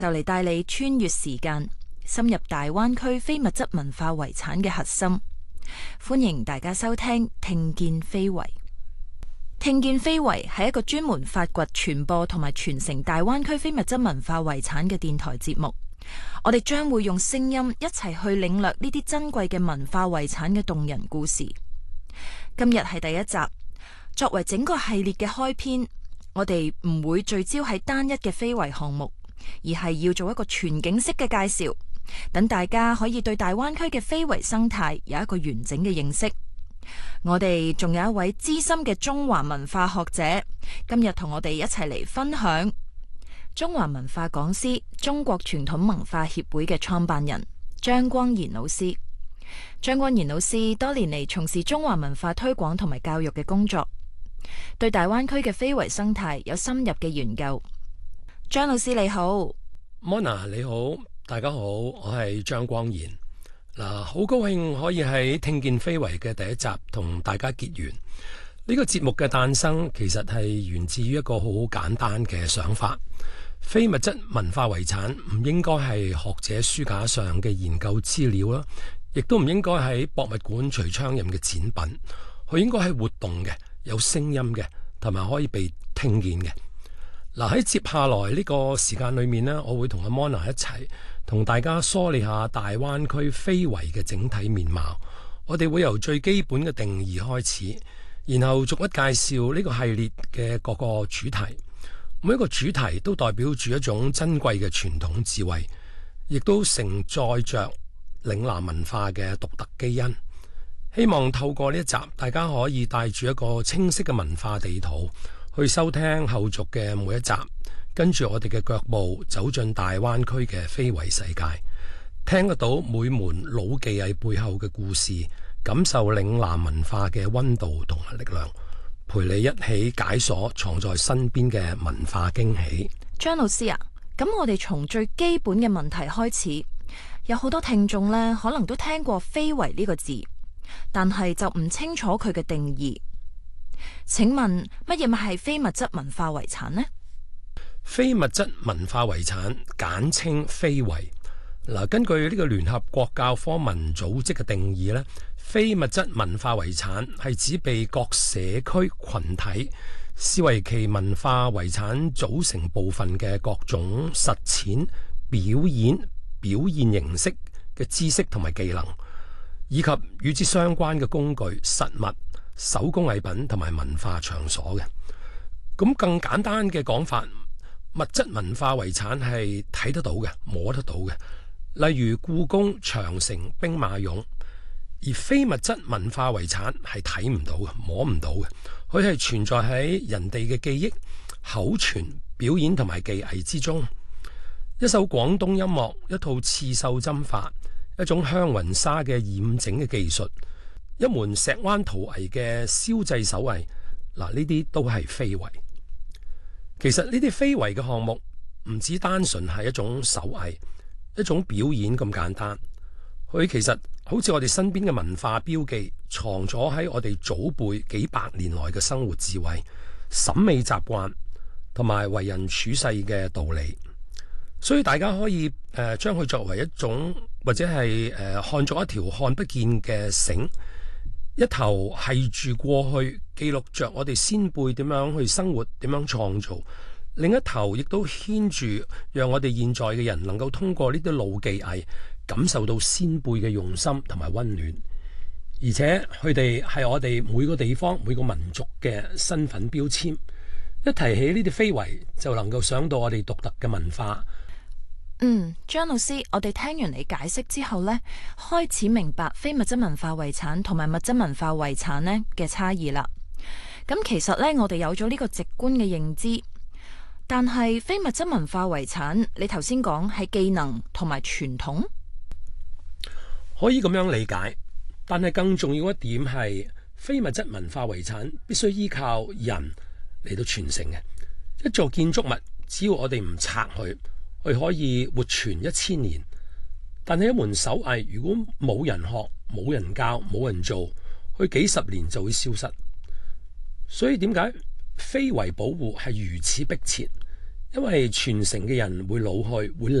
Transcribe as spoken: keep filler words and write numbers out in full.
就嚟帶你穿越時間，深入大灣區非物質文化遺產嘅核心。歡迎大家收聽聽見非遺。聽見非遺係一個專門發掘、傳播同埋傳承大灣區非物質文化遺產嘅電台節目。我哋將會用聲音一齊去領略呢啲珍貴嘅文化遺產嘅動人故事。今日係第一集，作為整個系列嘅開篇，我哋唔會聚焦喺單一嘅非遺項目，而係要做一個全景式嘅介紹，等大家可以對大灣區嘅非遺生態有一個完整嘅認識。我哋仲有一位資深嘅中華文化學者，今日同我哋一齊嚟分享。中華文化講師，中國傳統文化協會嘅創辦人張光賢老師。張光賢老師多年嚟從事中華文化推廣同埋教育嘅工作，對大灣區嘅非遺生態有深入嘅研究。張老師你好。 Mona 你好，大家好，我係張光賢。嗱，好高興可以喺聽見非遺嘅第一集同大家結緣。呢個節目嘅誕生其實係源自於一個好好簡單嘅想法。非物質文化遺產唔應該係學者書架上嘅研究資料啦，亦都唔應該喺博物館隨窗任嘅展品。佢應該係活動嘅，有聲音嘅，同埋可以被聽見嘅。嗱，喺接下來呢個時間裏面呢，我會同阿 Mona 一齊同大家梳理下大灣區非遺嘅整體面貌。我哋會由最基本嘅定義開始，然後逐一介紹呢個系列嘅各個主題。每一個主題都代表住一種珍貴嘅傳統智慧，亦都承載着嶺南文化嘅獨特基因。希望透過呢一集，大家可以帶住一個清晰嘅文化地圖去收聽後續嘅每一集，跟住我哋嘅腳步走進大灣區嘅非遺世界，聽得到每門老技藝背後嘅故事，感受嶺南文化嘅溫度同埋力量，陪你一起解鎖藏在身邊嘅文化驚喜。 張老師啊，咁我哋從最基本嘅問題開始。有好多聽眾呢，可能都聽過非遺呢個字，但係就唔清楚佢嘅定義。請問乜嘢咪係非物質文化遺產呢？ 非物質文化遺產簡稱非遺。嗱，根據呢個聯合國教科文組織嘅定義呢，非物質文化遺產係指被各社區群體視為其文化遺產組成部分嘅各種實踐、表演、表現形式嘅知識同埋技能，以及與之相關嘅工具、實物、手工藝品同埋文化場所嘅。咁更簡單嘅講法，物質文化遺產係睇得到嘅、摸得到嘅，例如故宮、長城、兵馬俑。而非物質文化遺產係睇唔到嘅、摸唔到嘅，佢係存在喺人哋嘅記憶、口傳、表演同埋技藝之中。一首廣東音樂，一套刺繡針法，一種香雲紗嘅染整嘅技術，一門石灣陶藝嘅燒製手藝，嗱，呢啲都係非遺。其實呢啲非遺嘅項目唔止單純係一種手藝、一種表演咁簡單，佢其實好似我哋身邊嘅文化標記，藏咗喺我哋祖輩幾百年來嘅生活智慧、審美習慣同埋為人處世嘅道理。所以大家可以誒將佢作為一種，或者係誒、呃、看作一條看不見嘅繩，一頭繫住過去，記錄着我哋先輩點樣去生活、點樣創造；另一頭亦都牽住，讓我哋現在嘅人能夠通過呢啲老技藝，感受到先輩嘅用心同埋溫暖。而且佢哋係我哋每個地方、每個民族嘅身份標籤。一提起呢啲非遺，就能夠想到我哋獨特嘅文化。 嗯，張老師，我哋聽完你解釋之後呢，開始明白非物質文化遺產同埋物質文化遺產呢嘅差異啦。咁其實呢，我哋有咗呢個直觀嘅認知，但係非物質文化遺產，你頭先講係技能同埋傳統， 可以咁樣理解。但係更重要一點係，非物質文化遺產必須依靠人嚟到傳承嘅。一座建築物，只要我哋唔拆佢，佢可以活存一千年，但係一門手藝，如果冇人學、冇人教、冇人做，佢幾十年就會消失。所以點解非遺保護係如此迫切？ 因為傳承嘅人會老去，會